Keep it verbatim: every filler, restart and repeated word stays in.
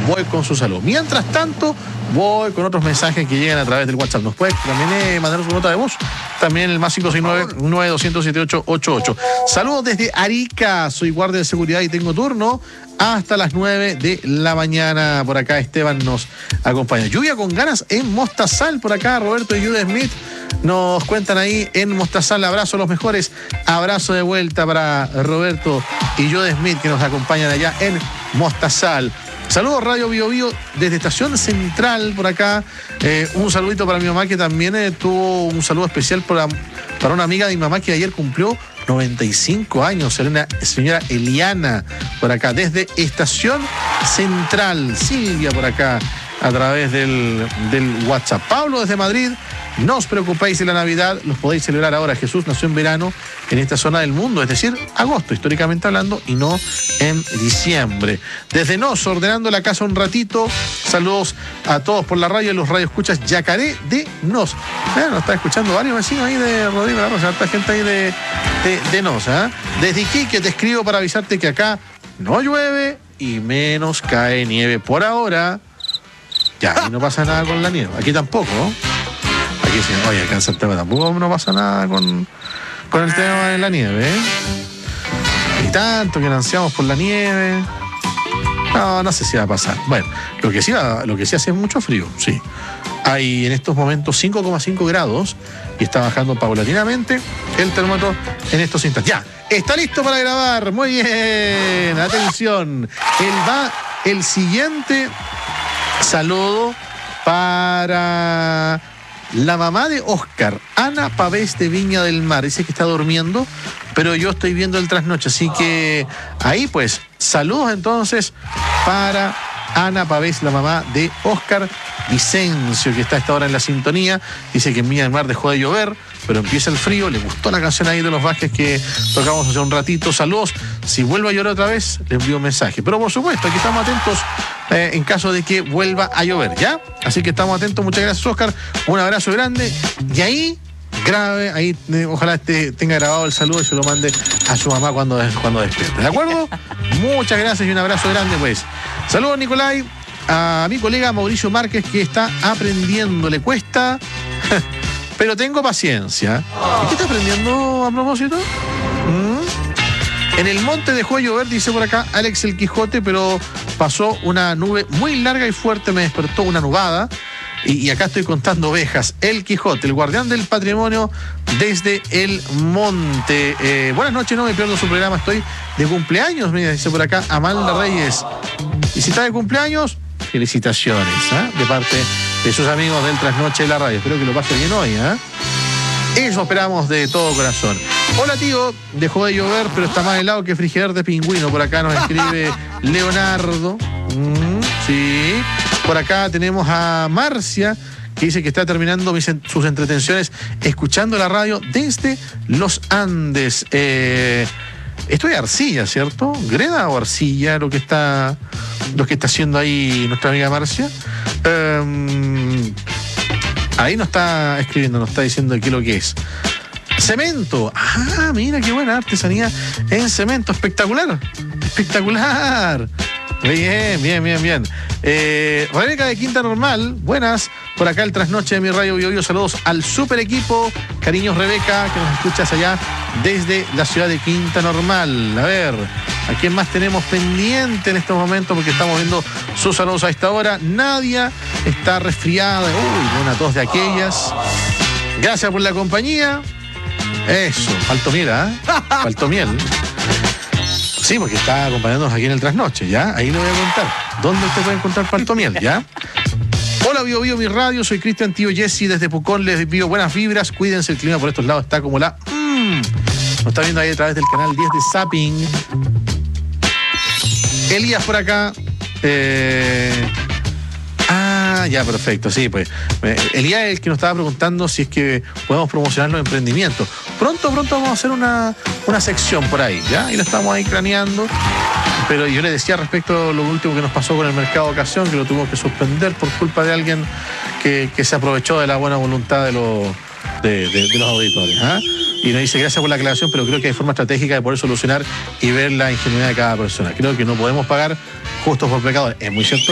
voy con su salud. Mientras tanto, voy con otros mensajes que llegan a través del WhatsApp. Nos puede también eh, mandar su nota de voz. También el más cinco seis nueve, nueve dos cero siete ocho ocho ocho. Saludos desde Arica. Soy guardia de seguridad y tengo turno hasta las nueve de la mañana. Por acá Esteban nos acompaña. Lluvia con ganas en Mostazal. Por acá Roberto y Jude Smith nos cuentan ahí en Mostazal. Abrazo a los mejores. Abrazo de vuelta para Roberto y Jude Smith que nos acompañan allá en Mostazal. Saludos Radio Bio Bio desde Estación Central por acá. Eh, un saludito para mi mamá que también eh, tuvo un saludo especial para, para una amiga de mi mamá que ayer cumplió noventa y cinco años, señora, señora Eliana por acá desde Estación Central. Silvia por acá a través del, del WhatsApp. Pablo desde Madrid. No os preocupéis de la Navidad, los podéis celebrar ahora. Jesús nació en verano en esta zona del mundo, es decir, agosto, históricamente hablando, y no en diciembre. Desde Nos, ordenando la casa un ratito. Saludos a todos por la radio y los radioescuchas Yacaré de Nos. Eh, nos está escuchando varios vecinos ahí de Rodrigo La Rosa, harta gente ahí de, de, de Nos. ¿eh? Desde Iquique te escribo para avisarte que acá no llueve y menos cae nieve por ahora. Ya, y no pasa nada con la nieve. Aquí tampoco, ¿no? Aquí sí, oye, acá en Santiago tampoco no pasa nada con, con el tema de la nieve, ¿eh? Y tanto que ansiamos por la nieve. No, no sé si va a pasar. Bueno, lo que sí, va, lo que sí hace es mucho frío, sí. Hay en estos momentos cinco coma cinco grados y está bajando paulatinamente el termómetro en estos instantes. Ya, está listo para grabar. Muy bien, atención. El va el siguiente saludo para la mamá de Oscar, Ana Pavés de Viña del Mar. Dice que está durmiendo, pero yo estoy viendo el trasnoche, así que ahí pues, saludos entonces para Ana Pavés, la mamá de Oscar Vicencio, que está a esta hora en la sintonía. Dice que en Viña del Mar dejó de llover, pero empieza el frío. Le gustó la canción ahí de los Vázquez que tocamos hace un ratito. Saludos. Si vuelve a llover otra vez, le envío un mensaje. Pero por supuesto, aquí estamos atentos eh, en caso de que vuelva a llover, ¿ya? Así que estamos atentos. Muchas gracias, Oscar. Un abrazo grande. Y ahí, grave, ahí eh, ojalá este, tenga grabado el saludo y se lo mande a su mamá cuando, cuando despierte. ¿De acuerdo? Muchas gracias y un abrazo grande, pues. Saludos, Nicolai. A mi colega Mauricio Márquez, que está aprendiendo. Le cuesta, pero tengo paciencia. ¿Y qué está aprendiendo a propósito? ¿Mm? En el monte dejó de llover, dice por acá Alex el Quijote, pero pasó una nube muy larga y fuerte, me despertó una nubada. Y, y acá estoy contando ovejas. El Quijote, el guardián del patrimonio desde el monte. Eh, buenas noches, no me pierdo su programa, estoy de cumpleaños, mira, dice por acá Amanda Reyes. Y si está de cumpleaños, felicitaciones, ¿eh? De parte de sus amigos del Trasnoche de la Radio. Espero que lo pase bien hoy, ¿eh? Eso esperamos de todo corazón. Hola, tío, dejó de llover, pero está más helado que frigider de pingüino. Por acá nos escribe Leonardo. Mm, sí. Por acá tenemos a Marcia, que dice que está terminando mis, sus entretenciones escuchando la radio desde los Andes. Eh, esto es Arcilla, ¿cierto? ¿Greda o Arcilla lo que está, lo que está haciendo ahí nuestra amiga Marcia? Eh, ahí nos está escribiendo, nos está diciendo qué es lo que es. Cemento. Ah, mira qué buena artesanía en cemento. Espectacular. Espectacular. Bien, bien, bien, bien. Eh, Rebeca de Quinta Normal, buenas. Por acá el trasnoche de mi radio Bio Bio. Saludos al super equipo. Cariños, Rebeca, que nos escuchas allá desde la ciudad de Quinta Normal. A ver, ¿a quién más tenemos pendiente en estos momentos? Porque estamos viendo sus saludos a esta hora. Nadia está resfriada. Uy, una tos de aquellas. Gracias por la compañía. Eso, faltó miel, ¿eh? Faltó miel. Sí, porque está acompañándonos aquí en el trasnoche, ¿ya? Ahí le voy a contar. ¿Dónde usted puede encontrar Palto Miel, ya? Hola, Bio Bio, mi radio. Soy Cristian Tío Jesse desde Pucón. Les envío buenas vibras. Cuídense, el clima por estos lados está como la... Mmm. Nos está viendo ahí a través del canal diez de Zapping. Elías por acá. Eh... Ah, ya, perfecto, sí, pues. Elías es el que nos estaba preguntando si es que podemos promocionar los emprendimientos. Pronto, pronto vamos a hacer una, una sección por ahí, ¿ya? Y lo estamos ahí craneando. Pero yo le decía respecto a lo último que nos pasó con el mercado de ocasión, que lo tuvimos que suspender por culpa de alguien que, que se aprovechó de la buena voluntad de los, de, de, de los auditores, ¿ah? Y nos dice gracias por la aclaración, pero creo que hay forma estratégica de poder solucionar y ver la ingenuidad de cada persona. Creo que no podemos pagar justos por pecadores. Es muy cierto.